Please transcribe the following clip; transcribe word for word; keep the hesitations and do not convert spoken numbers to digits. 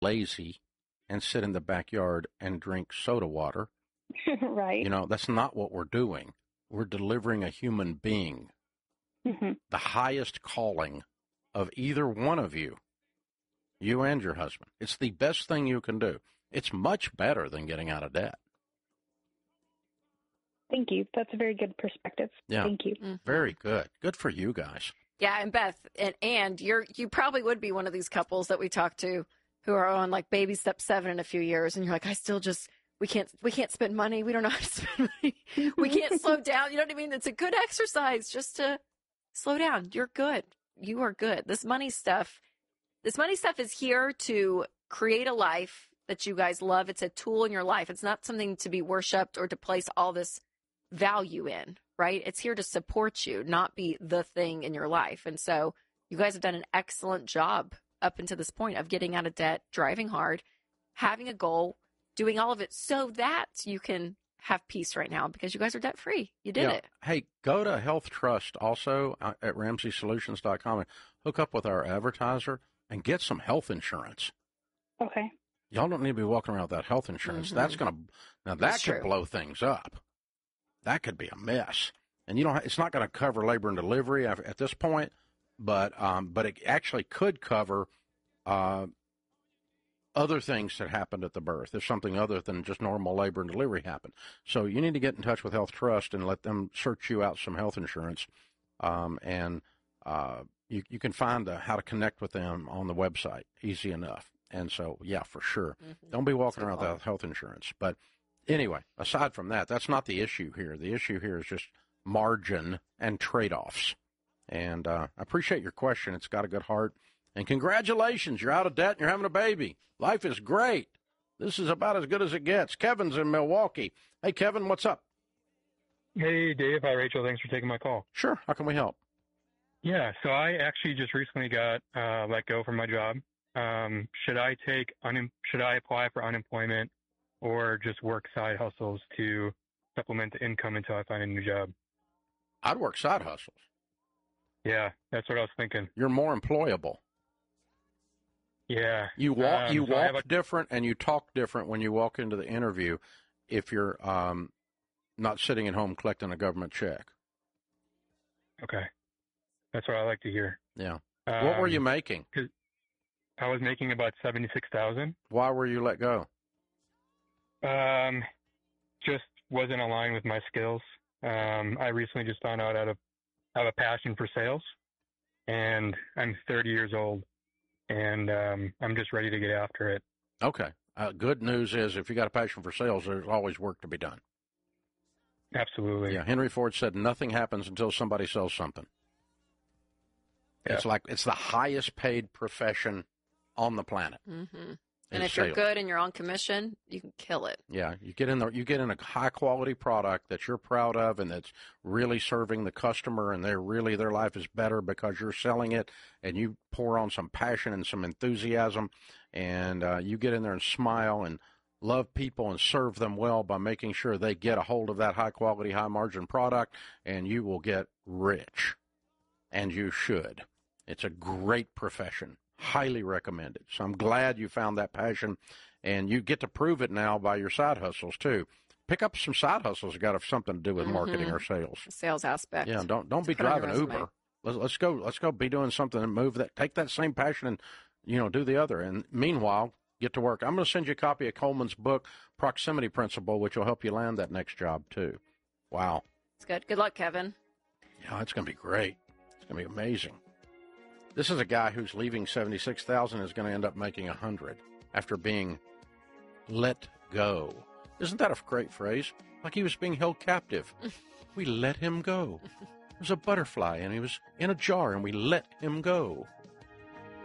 lazy and sit in the backyard and drink soda water. Right. You know, that's not what we're doing. We're delivering a human being. Mm-hmm. The highest calling of either one of you, you and your husband. It's the best thing you can do. It's much better than getting out of debt. Thank you. That's a very good perspective. Yeah. Thank you. Mm-hmm. Very good. Good for you guys. Yeah, and Beth, and, and you're you probably would be one of these couples that we talk to who are on like baby step seven in a few years, and you're like, I still just we can't we can't spend money. We don't know how to spend money. We can't slow down. You know what I mean? It's a good exercise just to slow down. You're good. You are good. This money stuff, this money stuff is here to create a life that you guys love. It's a tool in your life. It's not something to be worshipped or to place all this value in, right? It's here to support you, not be the thing in your life. And so you guys have done an excellent job up until this point of getting out of debt, driving hard, having a goal, doing all of it so that you can have peace right now because you guys are debt free. You did Yeah. it. Hey, go to Health Trust also uh, at Ramsey Solutions dot com and hook up with our advertiser and get some health insurance. Okay. Y'all don't need to be walking around without health insurance. Mm-hmm. That's going to, now that That's could true. blow things up. That could be a mess. And you know, it's not going to cover labor and delivery at, at this point, but um, but it actually could cover uh, other things that happened at the birth, if something other than just normal labor and delivery happened. So you need to get in touch with Health Trust and let them search you out some health insurance. Um, and uh, you, you can find uh, how to connect with them on the website, easy enough. And so, yeah, for sure. Mm-hmm. Don't be walking So around cool. without health insurance. But anyway, aside from that, that's not the issue here. The issue here is just margin and trade-offs. And uh, I appreciate your question. It's got a good heart. And congratulations, you're out of debt and you're having a baby. Life is great. This is about as good as it gets. Kevin's in Milwaukee. Hey, Kevin, what's up? Hey, Dave. Hi, Rachel. Thanks for taking my call. Sure. How can we help? Yeah, so I actually just recently got uh, let go from my job. Um, should I take un- should I apply for unemployment or just work side hustles to supplement the income until I find a new job? I'd work side hustles. Yeah, that's what I was thinking. You're more employable. Yeah. You walk, Um, you so I walk have a- different and you talk different when you walk into the interview if you're um, not sitting at home collecting a government check. Okay. That's what I like to hear. Yeah. Um, What were you making? I was making about seventy-six thousand. Why were you let go? Um, just wasn't aligned with my skills. Um, I recently just found out I have, I have a passion for sales, and I'm thirty years old, and um, I'm just ready to get after it. Okay. Uh, good news is if you got a passion for sales, there's always work to be done. Absolutely. Yeah. Henry Ford said nothing happens until somebody sells something. Yeah. It's like it's the highest paid profession on the planet. Mm-hmm. And is if you're sales. good and you're on commission, you can kill it. Yeah, you get in there, you get in a high quality product that you're proud of and that's really serving the customer, and they're really their life is better because you're selling it, and you pour on some passion and some enthusiasm, and uh, you get in there and smile and love people and serve them well by making sure they get a hold of that high quality, high margin product, and you will get rich, and you should. It's a great profession. Highly recommended. So I'm glad you found that passion, and you get to prove it now by your side hustles too. Pick up some side hustles that got something to do with Mhm. marketing or sales. Sales aspect. Yeah, don't don't be Put on your driving resume. Uber. Let's let's go let's go be doing something and move that. Take that same passion and you know do the other. And meanwhile, get to work. I'm going to send you a copy of Coleman's book, Proximity Principle, which will help you land that next job too. Wow. It's good. Good luck, Kevin. Yeah, it's going to be great. It's going to be amazing. This is a guy who's leaving seventy-six thousand dollars is going to end up making one hundred after being let go. Isn't that a great phrase? Like he was being held captive. We let him go. It was a butterfly, and he was in a jar, and we let him go.